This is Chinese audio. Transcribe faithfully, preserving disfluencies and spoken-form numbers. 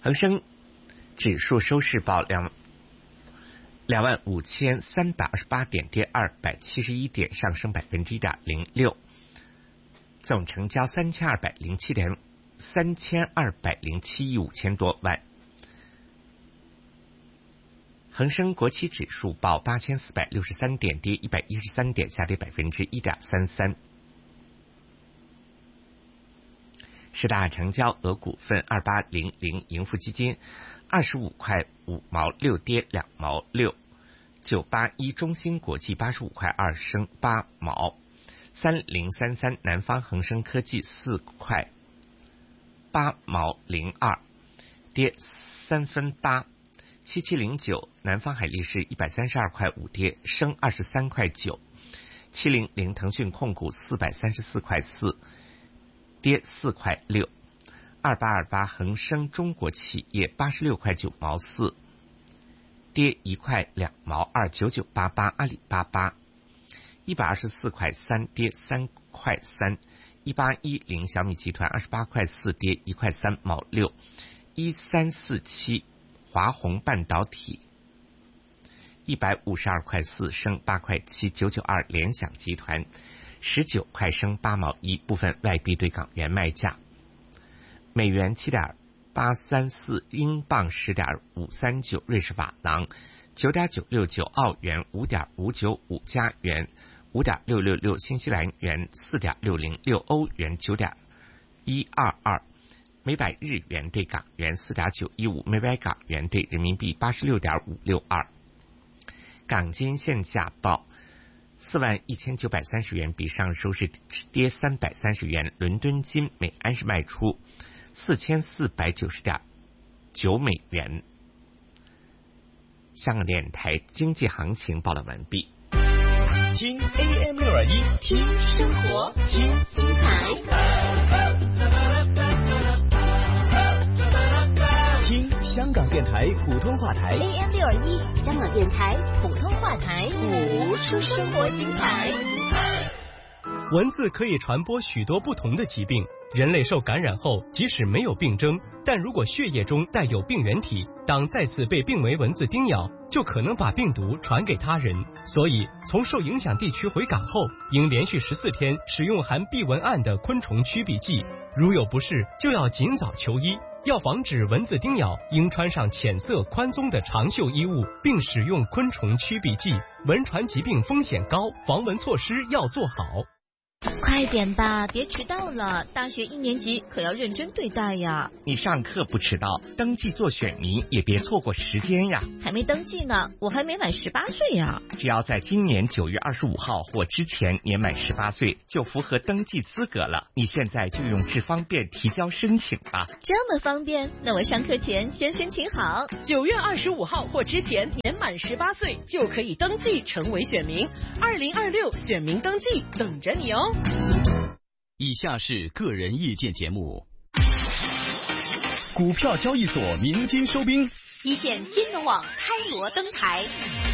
恒生指数收市报两两万五千三百二十八点，跌二百七十一点，上升百分之一点零六。总成交三千二百零七点三千二百零七亿五千多万。恒生国企指数报八千四百六十三点，跌一百一十三点，下跌百分之一点三三。十大成交额股份二八零零盈富基金二十五块五毛六，跌两毛六。九八一中芯国际八十五块二升八毛。三零三三南方恒生科技四块八毛零二，跌三分八。七七零九南方海力士一百三十二块五，跌升二十三块九。七零零腾讯控股四百三十四块四，跌四块六。二八二八恒生中国企业八十六块九毛四，跌一块两毛二。九九八八阿里巴巴一百二十四块三，跌三块三。一八一零小米集团二十八块四，跌一块三毛六。一三四七华虹半导体一百五十二块四，升八块七。九九二联想集团十九块升八毛一。部分外币对港元卖价：美元七点八三四，英镑十点五三九，瑞士法郎九点九六九，澳元五点五九五，加元五点六六六，新西兰元四点六零六，欧元九点一二二，每百日元对港元四点九一五，每百港元对人民币八十六点五六二。港金现价报四万一千九百三十元，比上收市跌三百三十元。伦敦金每安士卖出四千四百九十点九美元。香港电台经济行情报道完毕。 听 A M 六二一， 听生活，听精彩， 听香港电台普通话台 A M 六二一，香港电台普通话台，谱出生活精彩。 蚊子可以传播许多不同的疾病，人类受感染后，即使没有病征，但如果血液中带有病原体，当再次被病危蚊子叮咬，就可能把病毒传给他人。所以，从受影响地区回港后，应连续十四天使用含避蚊胺的昆虫驱避剂。如有不适，就要尽早求医。要防止蚊子叮咬，应穿上浅色宽松的长袖衣物，并使用昆虫驱避剂。蚊传疾病风险高，防蚊措施要做好。 快点吧，别迟到了！大学一年级可要认真对待呀。 你上课不迟到，登记做选民也别错过时间呀。 还没登记呢，我还没满十八岁呀。 只要在今年九月二十五号或之前年满十八岁，就符合登记资格了。你现在就用智方便提交申请吧。 这么方便？那我上课前先申请好。 九月二十五号或之前年满十八岁就可以登记成为选民。二零二六选民登记等着你哦。 以下是个人意见节目。股票交易所鸣金收兵， 一线金融网开锣登台。